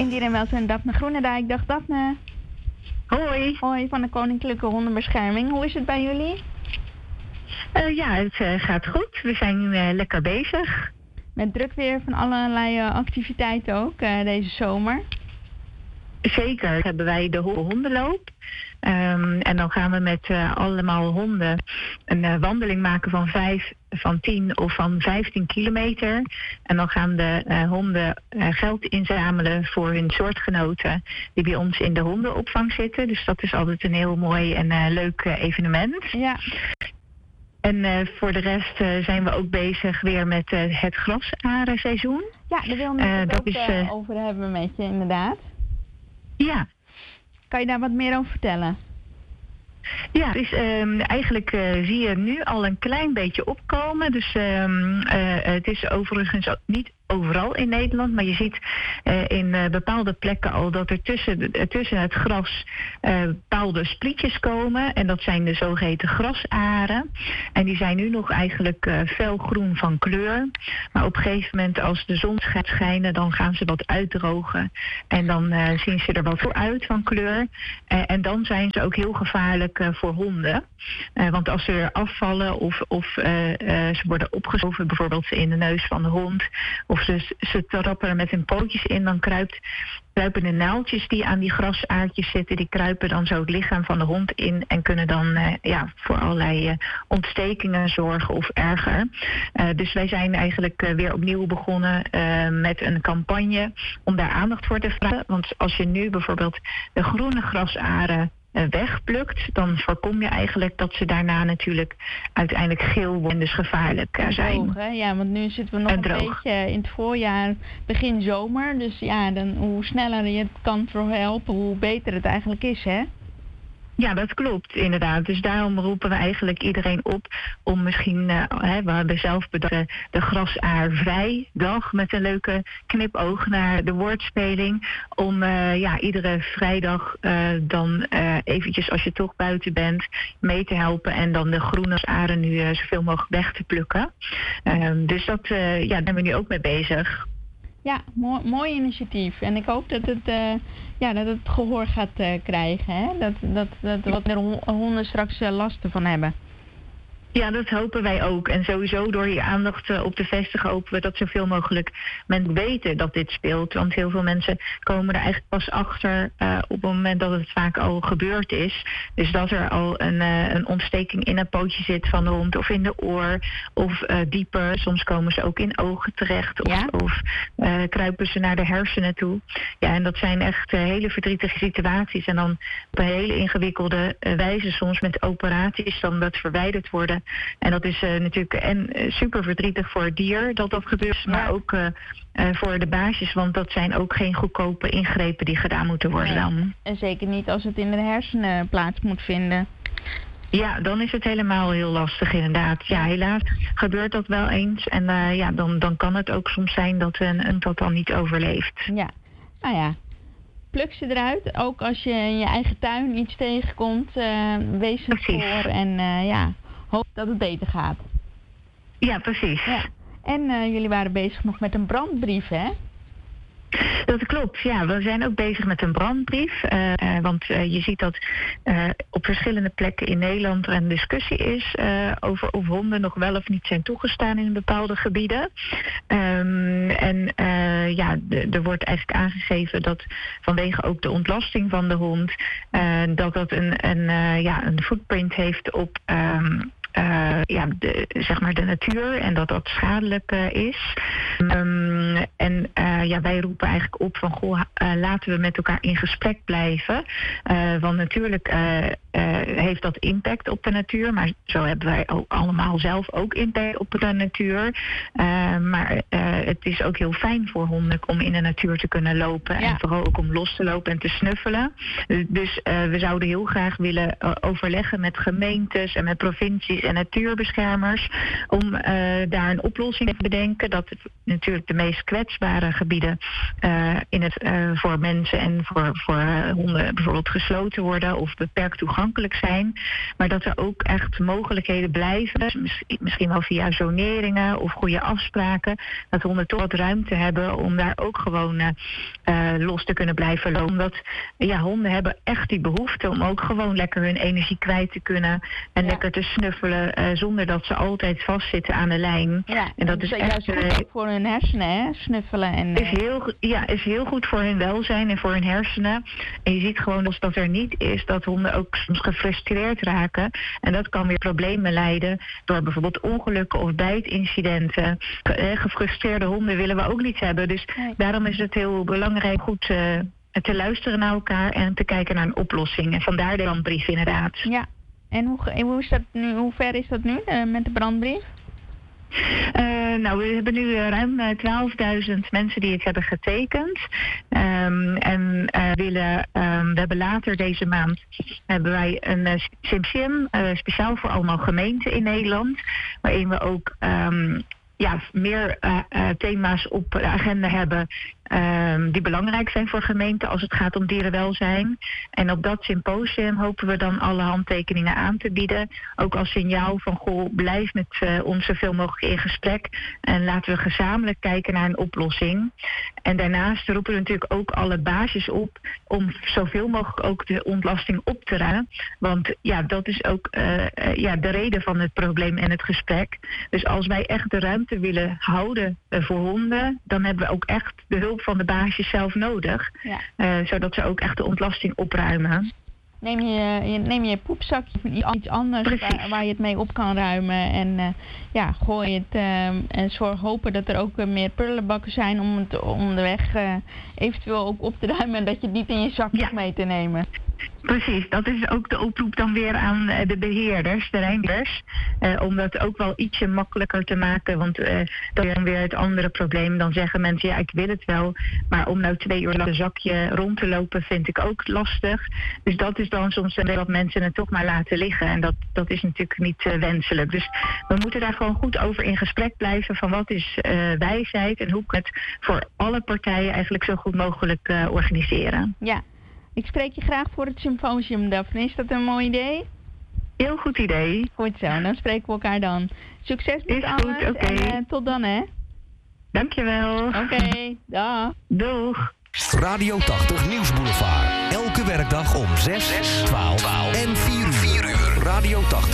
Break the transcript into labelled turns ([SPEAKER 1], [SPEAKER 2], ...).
[SPEAKER 1] In Dier en Welzijn, Daphne Groenendijk. Dag Daphne.
[SPEAKER 2] Hoi.
[SPEAKER 1] Hoi, van de Koninklijke Hondenbescherming. Hoe is het bij jullie?
[SPEAKER 2] Ja, het gaat goed. We zijn nu lekker bezig.
[SPEAKER 1] Met druk weer van allerlei activiteiten ook deze zomer.
[SPEAKER 2] Zeker hebben wij de hondenloop. En dan gaan we met allemaal honden een wandeling maken van 10 of van 15 kilometer. En dan gaan de honden geld inzamelen voor hun soortgenoten die bij ons in de hondenopvang zitten. Dus dat is altijd een heel mooi en leuk evenement.
[SPEAKER 1] Ja.
[SPEAKER 2] En voor de rest zijn we ook bezig weer met het grasarenseizoen.
[SPEAKER 1] Ja, daar wil ik het ook over hebben met je, inderdaad.
[SPEAKER 2] Ja.
[SPEAKER 1] Kan je daar wat meer over vertellen?
[SPEAKER 2] Ja, dus eigenlijk zie je nu al een klein beetje opkomen. Dus het is overigens ook niet overal in Nederland, maar je ziet in bepaalde plekken al dat er tussen het gras bepaalde sprietjes komen. En dat zijn de zogeheten grasaren. En die zijn nu nog eigenlijk felgroen van kleur. Maar op een gegeven moment als de zon gaat schijnen, dan gaan ze wat uitdrogen. En dan zien ze er wat voor uit van kleur. En dan zijn ze ook heel gevaarlijk voor honden. Want als ze er afvallen of ze worden opgeschoven, bijvoorbeeld in de neus van de hond, of ze trappen er met hun pootjes in, dan kruipen de naaldjes die aan die grasaardjes zitten, die kruipen dan zo het lichaam van de hond in en kunnen dan voor allerlei ontstekingen zorgen of erger. Dus wij zijn eigenlijk weer opnieuw begonnen met een campagne om daar aandacht voor te vragen. Want als je nu bijvoorbeeld de groene grasaren wegplukt, dan voorkom je eigenlijk dat ze daarna natuurlijk uiteindelijk geel worden en dus gevaarlijk zijn.
[SPEAKER 1] Droog, hè? Ja, want nu zitten we nog een beetje in het voorjaar, begin zomer. Dus ja, dan hoe sneller je het kan helpen, hoe beter het eigenlijk is, hè?
[SPEAKER 2] Ja, dat klopt, inderdaad. Dus daarom roepen we eigenlijk iedereen op om misschien, we hebben zelf bedacht de grasaarvrij dag met een leuke knipoog naar de woordspeling. Om iedere vrijdag dan eventjes, als je toch buiten bent, mee te helpen en dan de groene aren nu zoveel mogelijk weg te plukken. Dus daar zijn we nu ook mee bezig.
[SPEAKER 1] Ja, mooi initiatief. En ik hoop dat het gehoor gaat krijgen. Hè? Dat wat meer honden straks last van hebben.
[SPEAKER 2] Ja, dat hopen wij ook. En sowieso door je aandacht op te vestigen hopen we dat zoveel mogelijk mensen weten dat dit speelt. Want heel veel mensen komen er eigenlijk pas achter op het moment dat het vaak al gebeurd is. Dus dat er al een ontsteking in een pootje zit van de hond of in de oor of dieper. Soms komen ze ook in ogen terecht of kruipen ze naar de hersenen toe. Ja, en dat zijn echt hele verdrietige situaties. En dan op een hele ingewikkelde wijze soms met operaties dan dat verwijderd worden. En dat is natuurlijk super verdrietig voor het dier dat gebeurt, maar ook voor de baasjes, want dat zijn ook geen goedkope ingrepen die gedaan moeten worden dan. En
[SPEAKER 1] zeker niet als het in de hersenen plaats moet vinden.
[SPEAKER 2] Ja, dan is het helemaal heel lastig inderdaad. Ja, helaas gebeurt dat wel eens en dan kan het ook soms zijn dat een dat dan niet overleeft.
[SPEAKER 1] Ja, nou ja. Pluk ze eruit, ook als je in je eigen tuin iets tegenkomt, wees er voor en hoop dat het beter gaat.
[SPEAKER 2] Ja, precies. Ja.
[SPEAKER 1] En jullie waren bezig nog met een brandbrief, hè?
[SPEAKER 2] Dat klopt, ja. We zijn ook bezig met een brandbrief. Want je ziet dat op verschillende plekken in Nederland er een discussie is over of honden nog wel of niet zijn toegestaan in bepaalde gebieden. Er wordt eigenlijk aangegeven dat vanwege ook de ontlasting van de hond, dat een footprint heeft op de natuur en dat schadelijk is. Wij roepen eigenlijk op van laten we met elkaar in gesprek blijven. Want natuurlijk heeft dat impact op de natuur, maar zo hebben wij ook allemaal zelf ook impact op de natuur. Maar het is ook heel fijn voor honden om in de natuur te kunnen lopen en vooral ook om los te lopen en te snuffelen. Dus we zouden heel graag willen overleggen met gemeentes en met provincies en natuurbeschermers om daar een oplossing te bedenken dat natuurlijk de meest kwetsbare gebieden bieden voor mensen en voor honden bijvoorbeeld gesloten worden of beperkt toegankelijk zijn. Maar dat er ook echt mogelijkheden blijven, misschien wel via zoneringen of goede afspraken, dat honden toch wat ruimte hebben om daar ook gewoon los te kunnen blijven lopen. Omdat honden hebben echt die behoefte om ook gewoon lekker hun energie kwijt te kunnen en lekker te snuffelen zonder dat ze altijd vastzitten aan de lijn.
[SPEAKER 1] Ja,
[SPEAKER 2] en dat is echt
[SPEAKER 1] juist goed voor hun hersenen, hè? Snuffelen. En,
[SPEAKER 2] is heel goed voor hun welzijn en voor hun hersenen. En je ziet gewoon als dat er niet is, dat honden ook soms gefrustreerd raken. En dat kan weer problemen leiden door bijvoorbeeld ongelukken of bijtincidenten. Gefrustreerde honden willen we ook niet hebben. Dus daarom is het heel belangrijk goed te luisteren naar elkaar en te kijken naar een oplossing. En vandaar de brandbrief inderdaad.
[SPEAKER 1] Ja, en hoe is dat nu? Hoe ver is dat nu met de brandbrief?
[SPEAKER 2] We hebben nu ruim 12.000 mensen die het hebben getekend. We hebben later deze maand hebben wij een symposium speciaal voor allemaal gemeenten in Nederland, waarin we ook meer thema's op de agenda hebben die belangrijk zijn voor gemeenten als het gaat om dierenwelzijn. En op dat symposium hopen we dan alle handtekeningen aan te bieden. Ook als signaal van, blijf met ons zoveel mogelijk in gesprek. En laten we gezamenlijk kijken naar een oplossing. En daarnaast roepen we natuurlijk ook alle basis op om zoveel mogelijk ook de ontlasting op te ruimen. Want dat is ook de reden van het probleem en het gesprek. Dus als wij echt de ruimte willen houden voor honden, dan hebben we ook echt de hulp van de baasjes zelf nodig. Ja. Zodat ze ook echt de ontlasting opruimen.
[SPEAKER 1] Neem je poepzakje of iets anders waar je het mee op kan ruimen. En gooi het en hopen dat er ook meer prullenbakken zijn om het onderweg eventueel ook op te ruimen. En dat je het niet in je zak hoeft mee te nemen.
[SPEAKER 2] Precies, dat is ook de oproep dan weer aan de beheerders, de reinigers. Om dat ook wel ietsje makkelijker te maken. Want dat is dan weer het andere probleem. Dan zeggen mensen, ik wil het wel. Maar om nou 2 uur lang een zakje rond te lopen vind ik ook lastig. Dus dat is dan soms dat mensen het toch maar laten liggen. En dat is natuurlijk niet wenselijk. Dus we moeten daar gewoon goed over in gesprek blijven. Van wat is wijsheid en hoe kan het voor alle partijen eigenlijk zo goed mogelijk organiseren.
[SPEAKER 1] Ja. Ik spreek je graag voor het symposium, Daphne. Is dat een mooi idee?
[SPEAKER 2] Heel goed idee.
[SPEAKER 1] Goed zo, dan spreken we elkaar dan. Succes met alles en tot dan, hè?
[SPEAKER 2] Dankjewel.
[SPEAKER 1] Oké, dag.
[SPEAKER 2] Doeg.
[SPEAKER 3] Radio 80 Nieuwsboulevard. Elke werkdag om 6, 12 en 4 uur. Radio 80.